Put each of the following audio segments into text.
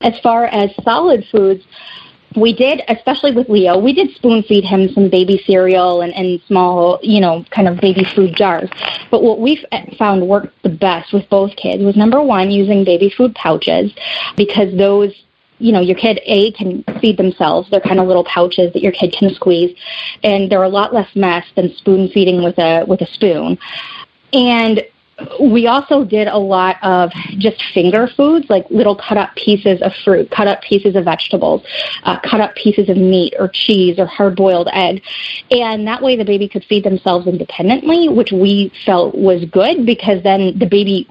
As far as solid foods, we did, especially with Leo, we did spoon feed him some baby cereal and small, kind of baby food jars. But what we found worked the best with both kids was, number one, using baby food pouches, because those, your kid, can feed themselves. They're kind of little pouches that your kid can squeeze, and they're a lot less mess than spoon feeding with a spoon. And we also did a lot of just finger foods, like little cut-up pieces of fruit, cut-up pieces of vegetables, cut-up pieces of meat or cheese or hard-boiled egg. And that way the baby could feed themselves independently, which we felt was good, because then the baby,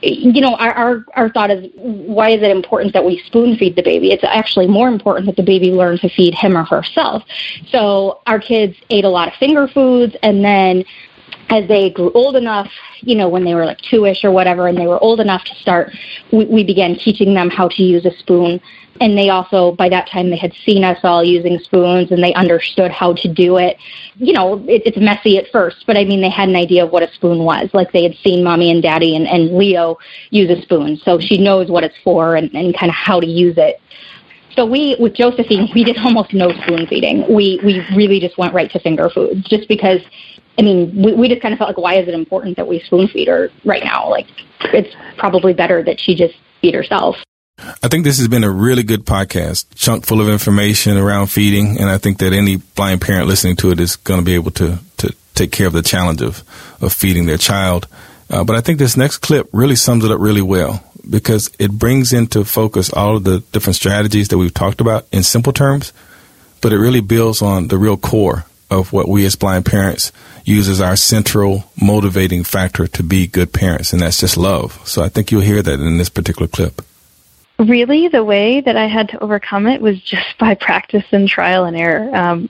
our thought is, why is it important that we spoon feed the baby? It's actually more important that the baby learn to feed him or herself. So our kids ate a lot of finger foods, and then as they grew old enough, when they were like 2-ish or whatever, and they were old enough to start, we began teaching them how to use a spoon. And they also, by that time, they had seen us all using spoons, and they understood how to do it. It's messy at first, but they had an idea of what a spoon was. Like, they had seen Mommy and Daddy and Leo use a spoon. So she knows what it's for and kind of how to use it. So with Josephine, we did almost no spoon feeding. We really just went right to finger foods, just because, we just kind of felt like, why is it important that we spoon feed her right now? Like, it's probably better that she just feed herself. I think this has been a really good podcast, chunk full of information around feeding, and I think that any blind parent listening to it is going to be able to take care of the challenge of feeding their child. But I think this next clip really sums it up really well, because it brings into focus all of the different strategies that we've talked about in simple terms, but it really builds on the real core of what we as blind parents use as our central motivating factor to be good parents, and that's just love. So I think you'll hear that in this particular clip. Really, the way that I had to overcome it was just by practice and trial and error.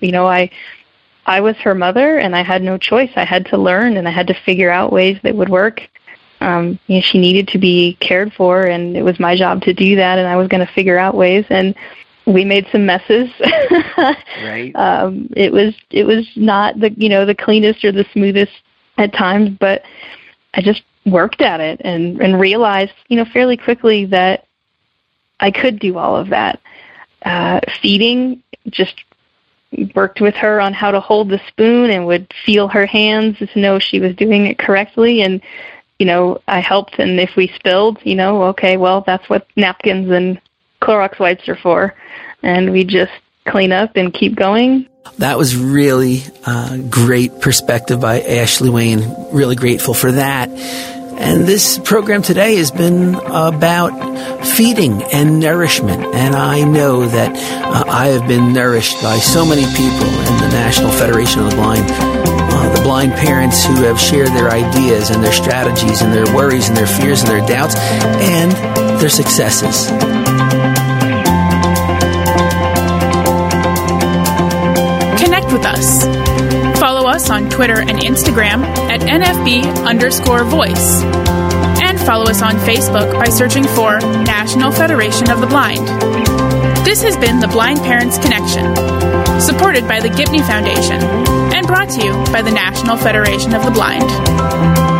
I was her mother, and I had no choice. I had to learn, and I had to figure out ways that would work. She needed to be cared for, and it was my job to do that, and I was going to figure out ways. And we made some messes. Right. It was not the cleanest or the smoothest at times, but I just worked at it and realized, fairly quickly that I could do all of that. Feeding, just worked with her on how to hold the spoon and would feel her hands to know she was doing it correctly. And, I helped. And if we spilled, okay, well, that's what napkins and Clorox wipes are for. And we just clean up and keep going. That was really great perspective by Ashley Wayne. Really grateful for that. And this program today has been about feeding and nourishment. And I know that I have been nourished by so many people in the National Federation of the Blind, the blind parents who have shared their ideas and their strategies and their worries and their fears and their doubts and their successes. Connect with us. Follow us on Twitter and Instagram at NFB_voice. And follow us on Facebook by searching for National Federation of the Blind. This has been the Blind Parents Connection, supported by the Gibney Foundation and brought to you by the National Federation of the Blind.